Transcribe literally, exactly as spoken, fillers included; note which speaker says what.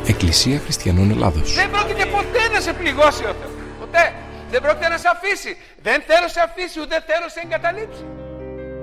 Speaker 1: Εκκλησία Χριστιανών Ελλάδος.
Speaker 2: Δεν πρόκειται ποτέ να σε πληγώσει ο Θεός. Ποτέ. Δεν πρόκειται να σε αφήσει. Δεν θέλω σε αφήσει, ούτε θέλω σε εγκαταλείψει.